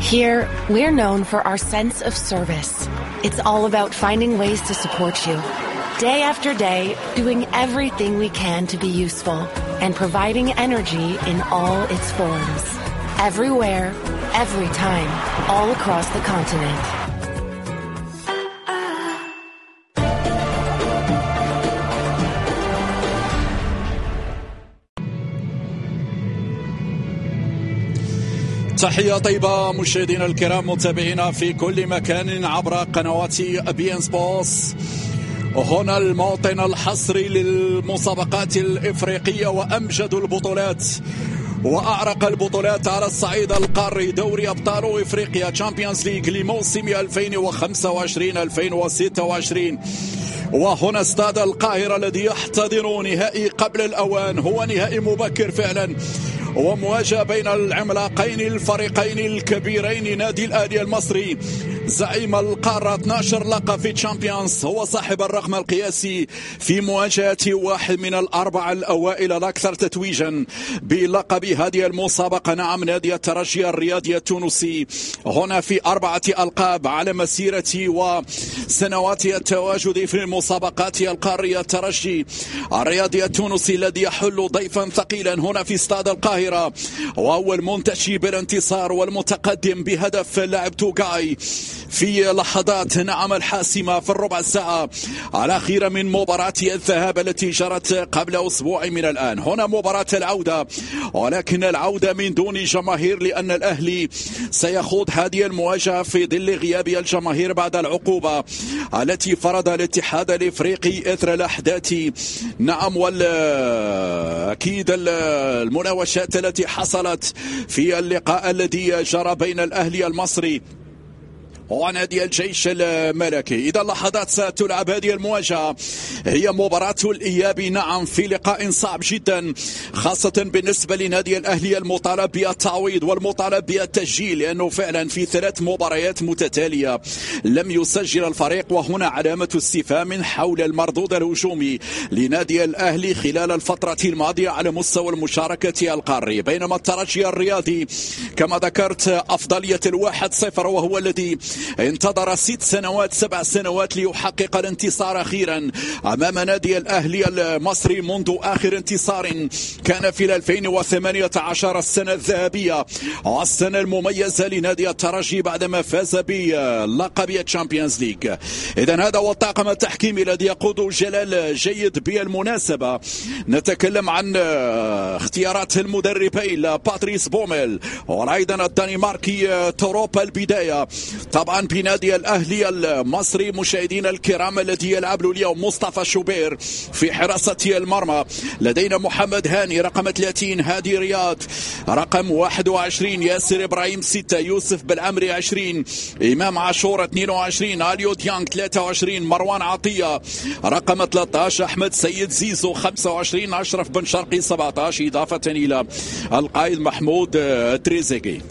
Here, we're known for our sense of service. It's all about finding ways to support you. Day after day, doing everything we can to be useful and providing energy in all its forms. Everywhere, every time, all across the continent. تحية طيبة مشاهدينا الكرام متابعينا في كل مكان عبر قنوات بي ان سبورتس. هنا الموطن الحصري للمسابقات الإفريقية وأمجد البطولات وأعرق البطولات على الصعيد القاري، دوري أبطال إفريقيا تشامبيونز ليج لموسم 2025-2026. وهنا استاد القاهرة الذي يحتضن نهائي قبل الأوان، هو نهائي مبكر فعلا، ومواجهة بين العملاقين الفريقين الكبيرين. نادي الأهلي المصري زعيم القارة 12 لقب في تشامبيونز، هو صاحب الرقم القياسي في مواجهة واحد من الأربعة الأوائل الأكثر تتويجا بلقب هذه المسابقة. نعم، نادي الترجي الرياضي التونسي هنا في 4 ألقاب على مسيرة وسنوات التواجد في المسابقات القارية. الترجي الرياضي التونسي الذي يحل ضيفا ثقيلا هنا في استاد القاهرة، وأول منتشي بالانتصار والمتقدم بهدف لاعب توغاي في لحظات نعم الحاسمة في الربع ساعة الأخيرة من مباراة الذهاب التي جرت قبل أسبوع من الآن. هنا مباراة العودة، ولكن العودة من دون جماهير، لأن الأهلي سيخوض هذه المواجهة في ظل غياب الجماهير بعد العقوبة التي فرضها الاتحاد الإفريقي إثر الأحداث نعم أكيد المناوشات التي حصلت في اللقاء الذي جرى بين الأهلي المصري ونادي الجيش الملكي. إذا لحظات ستلعب هذه المواجهة، هي مباراة الإياب نعم في لقاء صعب جدا، خاصة بالنسبة لنادي الأهلي المطالب بالتعويض والمطالب بالتسجيل، لأنه فعلا في 3 مباريات متتالية لم يسجل الفريق، وهنا علامة استفهام حول المردود الهجومي لنادي الأهلي خلال الفترة الماضية على مستوى المشاركة القاري. بينما الترجي الرياضي كما ذكرت أفضلية 1-0، وهو الذي انتظر 6 سنوات 7 سنوات ليحقق الانتصار أخيرا أمام نادي الأهلي المصري منذ آخر انتصار كان في 2018، السنة الذهبية والسنة المميزة لنادي الترجي بعدما فاز بلقب الشامبيونز ليج. إذن هذا هو الطاقم التحكيمي الذي يقوده جلال جيد. بالمناسبة نتكلم عن اختيارات المدربين باتريس بوميل وأيضا الدنماركي توروبا البداية. طبعا بنادي الأهلي المصري مشاهدينا الكرام الذي يلعب له اليوم مصطفى شوبير في حراسة المرمى، لدينا محمد هاني رقم 30، هادي رياض رقم 21، ياسر إبراهيم 6، يوسف بالعمري 20، إمام عاشور 22، أليو ديانغ 23، مروان عطية رقم 13، أحمد سيد زيزو 25، أشرف بن شرقي 17، إضافة إلى القائد محمود تريزيجي.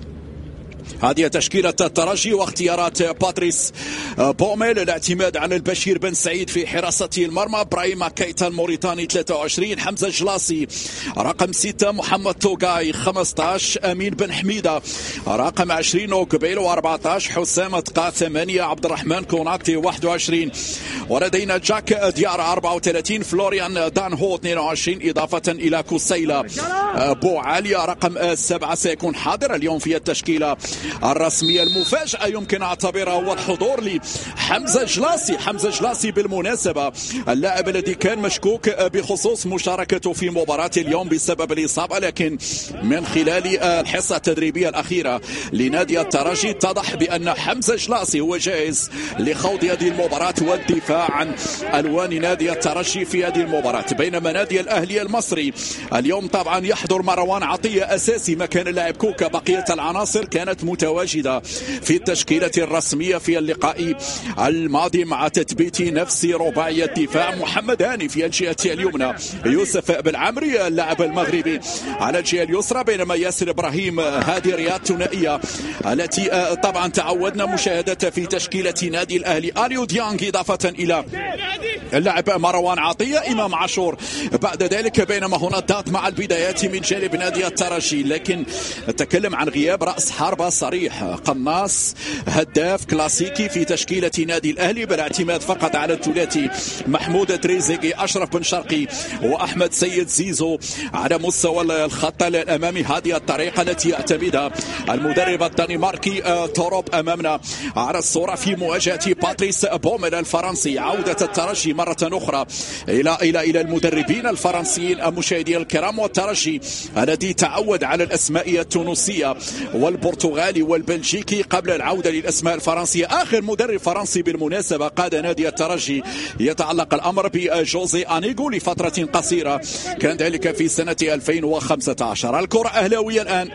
هذه تشكيلة الترجي واختيارات باتريس بوميل، الاعتماد على البشير بن سعيد في حراسة المرمى، ابراهيم كيتا الموريتاني 23، حمزة جلاسي رقم 6، محمد توغاي 15، أمين بن حميدة رقم 20، وقبيلو 14، حسام تقا 8، عبد الرحمن كوناتي 21، ولدينا جاك ديار 34، فلوريان دانهو 22، إضافة إلى كوسيلا بو عليا رقم 7 سيكون حاضر اليوم في التشكيلة الرسمية. المفاجأة يمكن اعتبرها هو الحضور لحمزة جلاسي. حمزة جلاسي بالمناسبة اللاعب الذي كان مشكوك بخصوص مشاركته في مباراة اليوم بسبب الإصابة، لكن من خلال الحصة التدريبية الأخيرة لنادي الترجي اتضح بأن حمزة جلاسي هو جاهز لخوض هذه المباراة والدفاع عن ألوان نادي الترجي في هذه المباراة. بينما نادي الأهلي المصري اليوم طبعا يحضر مروان عطية أساسي مكان اللاعب كوكا، بقية العناصر كانت متواجدة في التشكيلة الرسمية في اللقاء الماضي مع تثبيت نفس رباعي الدفاع. محمد هاني في الجهة اليمنى، يوسف بالعمري اللاعب المغربي على الجهة اليسرى، بينما ياسر إبراهيم هذه رياض ثنائية التي طبعا تعودنا مشاهدتها في تشكيلة نادي الأهلي، أليو ديانغ إضافة إلى اللاعب مروان عطية، إمام عاشور بعد ذلك. بينما هنا ضغط مع البدايات من جانب نادي الترجي، لكن نتكلم عن غياب رأس حربة صريح. قناص هداف كلاسيكي في تشكيلة نادي الأهلي بالاعتماد فقط على الثلاثي محمود تريزيجي، أشرف بن شرقي وأحمد سيد زيزو على مستوى الخط الأمامي. هذه الطريقة التي يعتمدها المدرب الدنماركي توروب أمامنا على الصورة في مواجهة باتريس بوميل الفرنسي. عودة الترجي مرة أخرى إلى المدربين الفرنسيين مشاهدي الكرام، والترجي الذي تعود على الأسماء التونسية والبرتغالي والبلجيكي قبل العودة للأسماء الفرنسية. آخر مدرب فرنسي بالمناسبة قاد نادي الترجي يتعلق الأمر بجوزي أنيغو لفترة قصيرة، كان ذلك في سنة 2015. الكرة أهلاوية الآن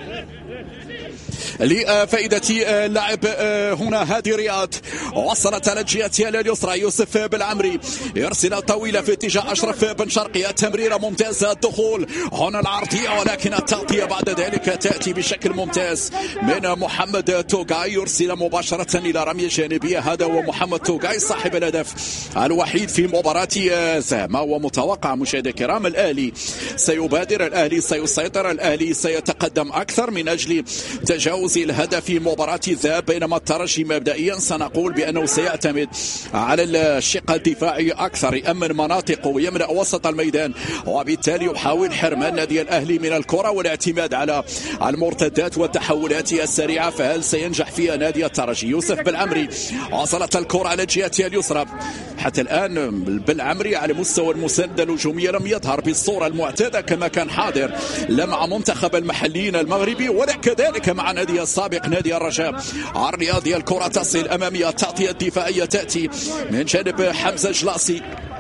لفائدة اللاعب هنا هادي رياض، وصلت على الجهة اليسرى يوسف بالعمري يرسل طويلة في اتجاه أشرف بن شرقي. التمريرة ممتازة، الدخول هنا العرضية، ولكن التغطية بعد ذلك تأتي بشكل ممتاز من محمد توغاي، يرسل مباشرة إلى رمية جانبية. هذا هو محمد توغاي صاحب الهدف الوحيد في مباراة ما هو متوقع مشاهدي الكرام. الأهلي سيبادر، الأهلي سيسيطر، الأهلي سيتقدم أكثر من أجل تجاوز الهدف في مباراة الذهاب، بينما الترجي مبدئيا سنقول بأنه سيعتمد على الشق الدفاعي أكثر، يأمن مناطقه ويملأ وسط الميدان، وبالتالي يحاول حرمان نادي الأهلي من الكرة والاعتماد على المرتدات والتحولات السريعة. فهل سينجح فيها نادي الترجي؟ يوسف بالعمري، وصلت الكرة على الجهة اليسرى. حتى الآن بالعمري على مستوى المساندة الهجومية لم يظهر بالصورة المعتادة كما كان حاضر لا مع منتخب المحليين المغربي ولا كذلك مع نادي السابق نادي الرجاء الرياضي. الكرة تصل أمامية، التغطية الدفاعية تأتي من جانب حمزة جلاسي.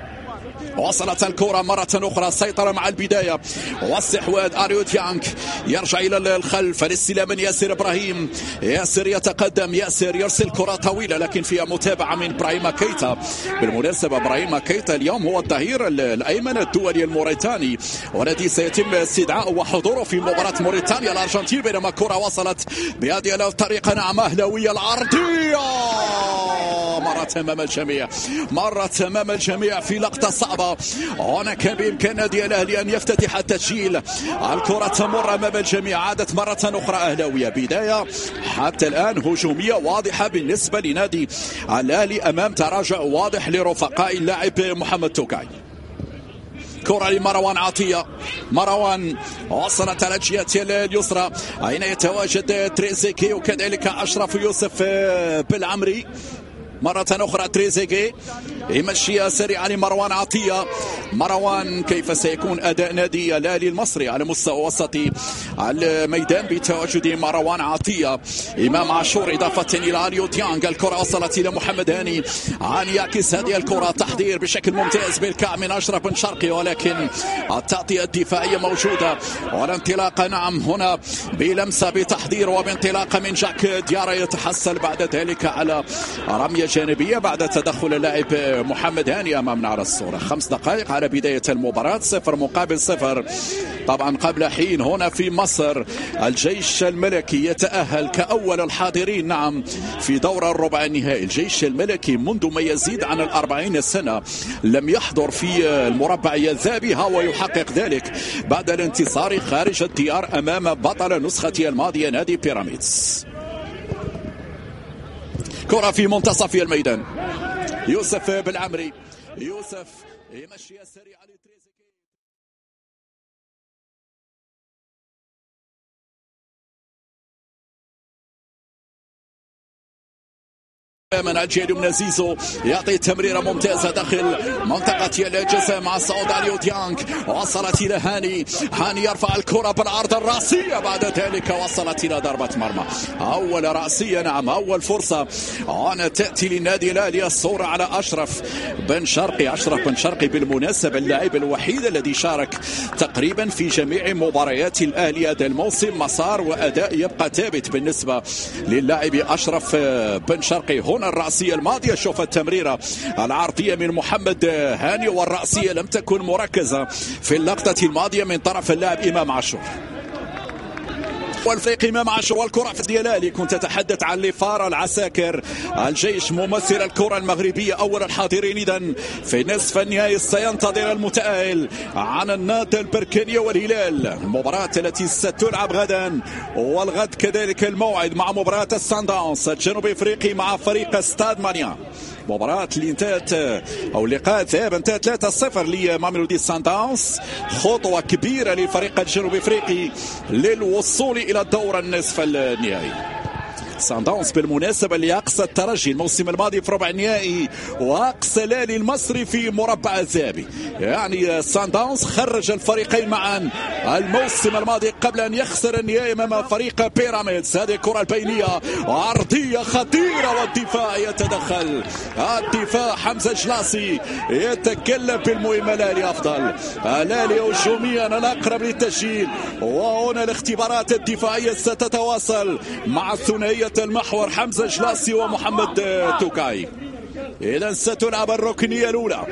وصلت الكرة مرة أخرى، سيطرة مع البداية واستحواذ أريو ديانغ، يرجع إلى الخلف الاستلام من ياسر إبراهيم. ياسر يتقدم، ياسر يرسل كرة طويلة لكن فيها متابعة من إبراهيم كيتا. بالمناسبة إبراهيم كيتا اليوم هو الظهير الأيمن الدولي الموريتاني، والذي سيتم استدعاءه وحضوره في مباراة موريتانيا الأرجنتين، بينما الكرة وصلت بهذه الطريقة نعم أهلاوية. العرضية مرت أمام الجميع، مرت أمام الجميع في لقطة صعبة. هنا كان بإمكان نادي الأهلي أن يفتتح التسجيل. الكرة تمر أمام الجميع، عادت مرة أخرى أهلاوية. بداية حتى الآن هجومية واضحة بالنسبة لنادي الأهلي أمام تراجع واضح لرفقاء اللاعب محمد توغاي. كرة لمروان عطية، مروان وصلت على الجهة اليسرى أين يتواجد تريزيجي وكذلك أشرف يوسف بالعمري. مرة أخرى تريزيجي يمشيها سريعا لمروان عطية. مروان، كيف سيكون أداء نادي الأهلي المصري على مستوى وسطي الميدان بتواجد مروان عطية، إمام عاشور إضافة إلى أريو ديانغ. الكرة وصلت إلى محمد هاني، يعكس هذه الكرة تحضير بشكل ممتاز بالكعب من أشرف بن شرقي، ولكن التغطية الدفاعية موجودة والانطلاقة نعم هنا بلمسة بتحضير وبانطلاقة من جاك ديارا، يتحصل بعد ذلك على رمية جانبية بعد تدخل اللاعب محمد هاني أمامنا على الصورة. 5 دقائق على بداية المباراة، 0-0. طبعا قبل حين هنا في مصر الجيش الملكي يتأهل كأول الحاضرين نعم في دور الربع النهائي. الجيش الملكي منذ ما يزيد عن 40 سنة لم يحضر في المربع الذهبي، هو يحقق ذلك بعد الانتصار خارج الديار أمام بطل نسخة الماضية نادي بيراميدز. كرة في منتصف الميدان، يوسف بالعمري، يوسف يمشي السريع لتريزيجي. من الجهة اليمنى زيزو يعطي تمريرة ممتازة داخل منطقة الجزاء مع صعود أريو ديانغ. وصلت إلى هاني، هاني يرفع الكرة بالعرض الرأسية، بعد ذلك وصلت إلى ضربة مرمى. أول رأسية نعم، أول فرصة هنا تأتي للنادي الأهلي. الصورة على أشرف بن شرقي. أشرف بن شرقي بالمناسبة اللاعب الوحيد الذي شارك تقريبا في جميع مباريات الأهلي هذا الموسم. مسار وأداء يبقى ثابت بالنسبة للاعب أشرف بن شرقي. هنا الرأسية الماضية، شوف التمريرة العرضية من محمد هاني، والرأسية لم تكن مركزة في اللقطة الماضية من طرف اللاعب إمام عاشور. والفريق امام عاشور والكره في الديالالي. كنت اتحدث عن لفار العساكر الجيش ممثل الكره المغربيه اول الحاضرين. اذا في نصف النهائي سينتظر المتاهل عن النادي البركانيه والهلال، المباراه التي ستلعب غدا، والغد كذلك الموعد مع مباراه السان داونز الجنوب افريقي مع فريق ستاد مانيا. مباراة اللي انتهت او لقاء الذهاب انتهى 3-0 لماميلودي سان داونز، خطوة كبيرة لفريق الجنوب افريقي للوصول الى الدور النصف النهائي. سان داونز بالمناسبة اللي أقصى الترجي الموسم الماضي في ربع النهائي وأقصى الهلال المصري في مربع الذهبي. يعني سان داونز خرج الفريقين معا الموسم الماضي قبل أن يخسر النهائي أمام فريق بيراميدز. هذه الكرة البينية عرضية خطيرة والدفاع يتدخل. الدفاع حمزة جلاسي يتكلم بالمهمة. الأهلي أفضل، الأهلي هجوميا الأقرب للتسجيل، وهنا الاختبارات الدفاعية ستتواصل مع الثنائية المحور حمزة جلاسي ومحمد توكاي. إذا ستلعب الركنية الأولى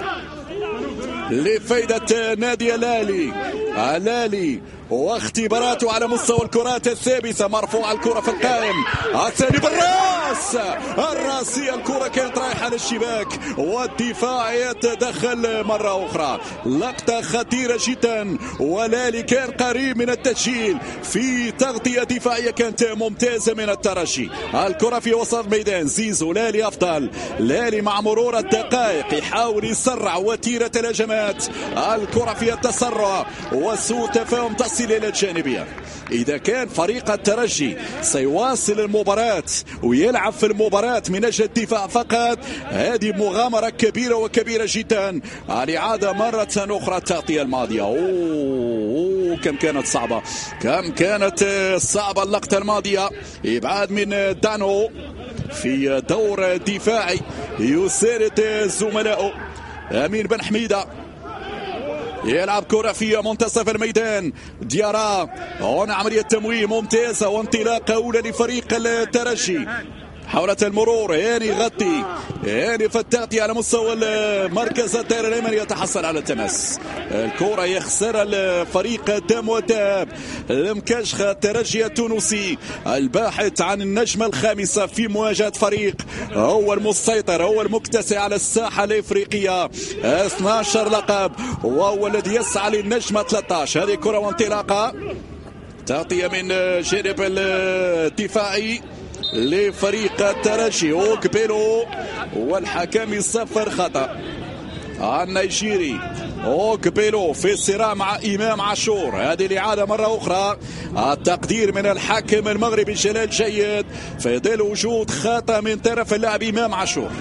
لفائدة نادي الأهلي واختباراته على مستوى الكرات الثابتة. مرفوع الكرة في القائم، الثاني بالراس، الراسية الكرة كانت رايحة للشباك والدفاع يتدخل مرة أخرى. لقطة خطيرة جدا، والأهلي كان قريب من التسجيل في تغطية دفاعية كانت ممتازة من الترجي. الكرة في وسط الميدان، زيزو. الأهلي أفضل، الأهلي مع مرور الدقائق يحاول يسرع وتيرة الهجمات. الكرة في التسرع وسوء تفاهم تصل إلى الجانبية. إذا كان فريق الترجي سيواصل المباراة ويلعب في المباراة من أجل الدفاع فقط، هذه مغامرة كبيرة وكبيرة جدا. الإعادة مرة أخرى التغطية الماضية. كم كانت صعبة اللقطة الماضية. إبعاد من دانو في دور دفاعي يساند زملائه. أمين بن حميدة يلعب كرة في منتصف الميدان. ديارا، هنا عملية تمويه ممتازة وانطلاقة أولى لفريق الترجي. حاولت المرور، هاني غطي، هاني في التغطية على مستوى مركز الدائرة الأيمن يتحصل على التماس. الكرة يخسر الفريق الدم والذهب المكاشخة الترجي التونسي الباحث عن النجمة الخامسة في مواجهة فريق هو المسيطر، هو المكتسح على الساحة الإفريقية، 12 لقب، وهو الذي يسعى للنجمة 13. هذه كرة وانطلاقة، تغطية من جانب الدفاعي لفريق الترجي. اوكبيلو والحكم يصفر خطأ. النيجيري اوكبيلو في الصراع مع امام عاشور. هذه الاعاده مره اخرى، التقدير من الحكم المغربي جلال جيد في ظل وجود خطأ من طرف اللاعب امام عاشور.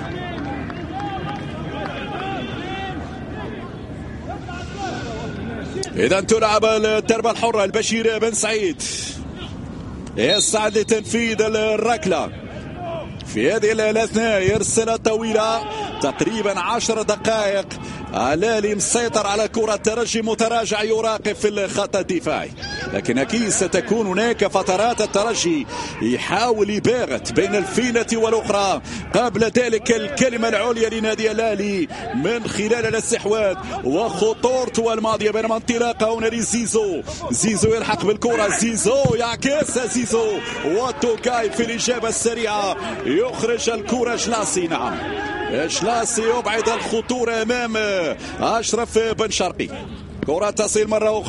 اذا تلعب الضربه الحره. البشير بن سعيد يسعد لتنفيذ الركلة في هذه الأثناء. يرسل طويلة تقريبا 10 دقائق. الأهلي مسيطر على كرة، الترجي متراجع يراقب في الخط الدفاعي، لكن أكيد ستكون هناك فترات الترجي يحاول يباغت بين الفينة والأخرى. قبل ذلك الكلمة العليا لنادي الأهلي من خلال الاستحواذ وخطورته الماضية، بينما انطلاقة هنا لزيزو. زيزو يلحق بالكرة، زيزو يعكس، زيزو وتوكاي في الإجابة السريعة يخرج الكرة. جلاسي، نعم جلاسي يبعد الخطورة أمام أشرف بن شرقي. كرة تصل مرة أخرى.